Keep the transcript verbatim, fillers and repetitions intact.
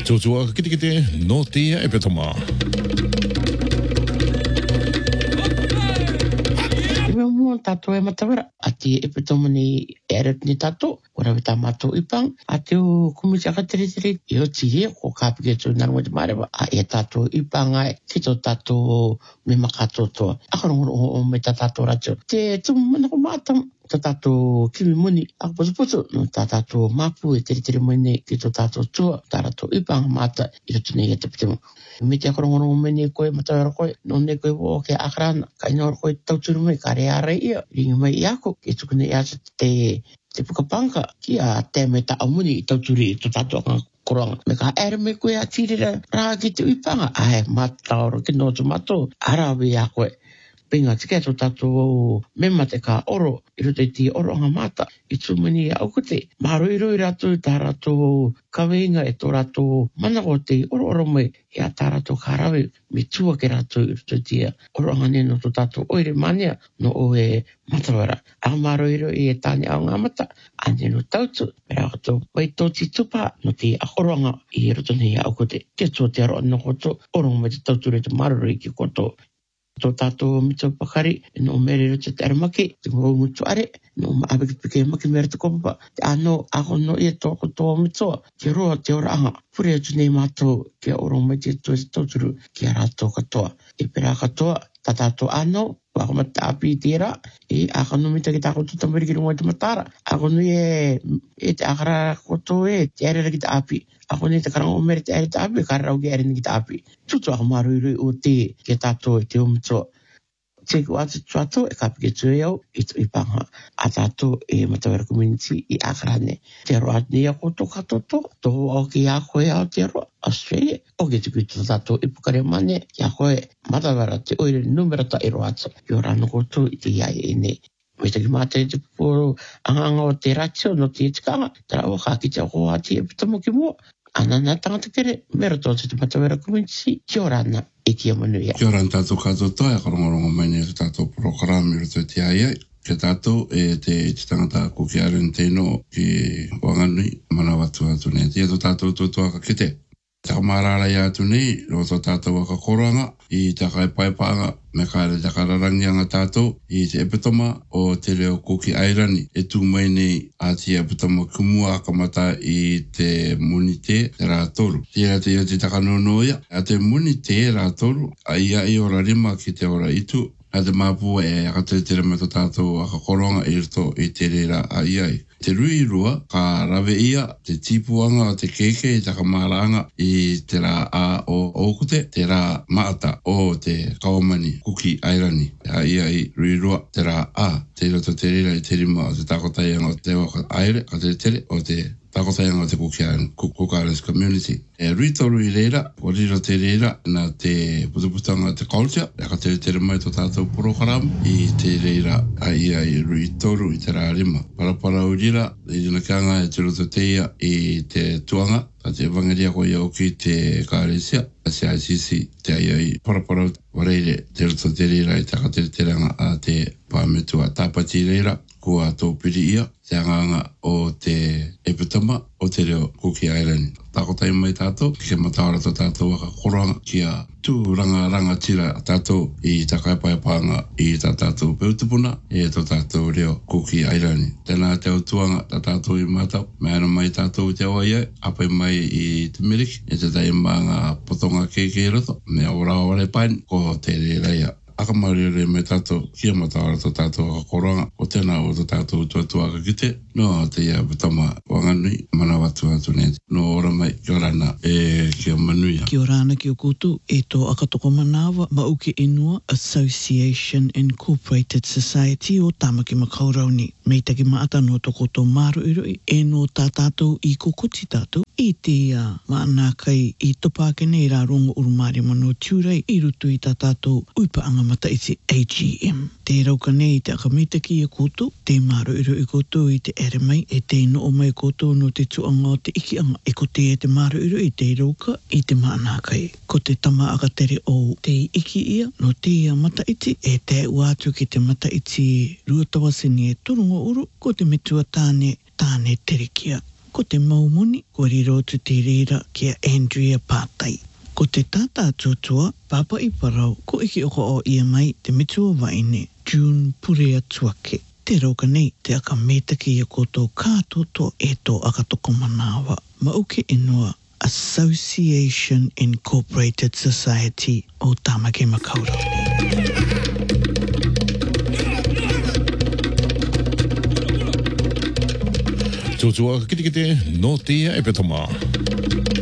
Tūtua kite kite no tia e petoma. Me mo tato e matawera ati e petoma ni eret ni tato ora vita mato ipang ati o kumisi aka tere tere i o tihe ko kapike tu nang wadi mareva a e tato ipang ai kito tato me makato to akarongo o me tato rajo te tu mana ko matam tato kimi muni ako puso puso no tato mapu e tere tere mune kito tato tua tarato ipang mata i o tune e te petoma me te akarongo o mene koe matawera koe no ne koe o ke akarana kainor koe tauturu me kare are ia ringi mai i ako ke tukune i asa te te pukapanga ki a te me ta amuni i tauturi i tato anga koranga. Me ka ere me koe a tirira rā ki te uipanga. Ai, mataoro ki no tu mato. Arawe a koe. Pinga tike to tato me mate ka oro. I roto i ti oro anga mata. I tumuni a aukute. Maro i roi rato ta rato kaweinga e to rato manako te oro oro me. I a ta rato karawe. Me tua ke rato i roto i tia. Oro anga neno to tato oire mania no o e matawara. A maro i roi e tani au ngā mata. Ane no tautu. Pera kato wai tō ti tupa no te ahoronga i roto nei au kote. Ke tō te aro anna koto. Oronga me te tautu re te maroro i ki koto. Tō tātou mito pakari, no mere roto te aramaki, te ngau mutu are, no maabeki pike maki mere te kopapa, te ano ako no ia tōko tō mitoa, ke roa te ora anga, pure atu nei mātou, ke oronga me te tō te tauturu, ke ara tō katoa. E pera katoa, ta tātou ano, wako mata api i tērā, e ako no mita ki tāko tō tamari ki runga te matara, ako no e, e te akara koto e, te arera ki te api, ako ne te karanga o mere te ere te api, kararau ki ere ni ki te api. Tutu ako maru i rui o te, ke tātou e te umitoa. Te ku atu tuato e kapike tue au, i tu ipanga. A tātou e matawera community i akarane. Te roa ni a koto katoto, tō au ki a koe au te roa, Australia. O ke tuku i tu tātou i pukare mane, ki a koe matawera te oire numero ta i roa atu. I o rano koto i te iai e nei. Me te ki mātai te puporo anganga o te ratio no te etikanga. Tera o ka ki te o ati e pitamo ki mua. Anana tangata kere, mero tō te matawera community, ki o rana e ki a manuia. Kia ora tātou kātou toa, e karongorongo mai nei te tātou programi roto te aiai. Ke tātou e te te tangata ko ki aren teino ki Wanganui, mana watu atu nei. Tia tō tātou tō toa ka kete. Taka marara i atu nei, ro tō tātou waka koranga, i taka e paipaanga, me kāre taka rarangi anga tātou, i te epitoma o te reo Kuki Airani. E tū mai nei a te epitoma kumua akamata i te munite te rā toru. Tia te ia te taka nonoia, a te munite rā toru, a ia i ora rima ki te ora itu, a te māpua e akatere me tō tātou aka koronga i rito i te rera a iai. Te rui rua, ka rawe ia, te tipuanga o te keke i taka maranga i te rā a o okute, te rā maata o te kawamani Kuki Airani. A ia i rui rua, te rā a, te roto te rera i te rima o te takotaianga o te waka aere, a te tere o te takotaianga o te Kuki Islands Community. E rui toru i reira, o riro te reira, na te putuputanga te culture, e ka tere tere mai tō tātou program, i te reira a ia i rui toru i te rā rima. Parapara urira, i rina kianga e te roto te ia i te tuanga, a te evangeria ko ia o ki te kāresia, a se I C C, te ia i parapara wareire, te roto te reira i taka tere teranga a te pāmetua tāpati reira, kua tō piri ia, te anganga o te epitama o te reo Kuki Airani. Tākotai mai tātou, ke matawara tō tātou waka koranga kia tū ranga ranga tira tātou i takaipaipanga i tā tātou peutupuna e tō tātou reo Kuki Airani. Tēnā te autuanga tā tātou i mātau, me ana mai tātou te awa iai, apai mai i te Meriki, e te taimanga potonga keke roto, me aura wale pain, ko te reira Akamarere me tātou, kia matawara tō tātou waka koranga, o tēnā o tō tātou tuatua ka kite, no te ia pitama Wanganui, mana watu atu nei. No ora mai, kia rana, e kia manuia. Kia rana ki o koutou, e tō akatoko manawa, Mauke Inua Association Incorporated Society o Tamaki Makaurauni. Mei taki maata no toko tō maru iroi, e no tā tātou i kokoti tātou, i te uh, maana kai i topake nei rā rongo urumare mano tiurei, i rutu i tā tātou uipa angamata i te A G M. Te rauka nei te akamitaki i koutou, te maru iroi i koutou i te ere mai, e te ino o mai koutou no te tuanga o te iki anga, e ko te e te maru iroi i te rauka i te maana kai. Ko te tama akatere o te iki ia, no te ia mata iti, e te uatu ki te mata iti ruatawasini e turungo uru, ko te metua tāne, tāne terekia. Ko te maumoni, ko riro tu te reira kia Andrea Pātai. Ko te tata tuatua, papa i parau, ko iki oko o ia mai te mitua waine, June Purea Tuake. Te rauka nei, te aka metaki i koto kātoto e tō akatoko manawa. Mauke inua, Association Incorporated Society o Tāmaki Makaurau. Tutua kite kite no tia e pe toma.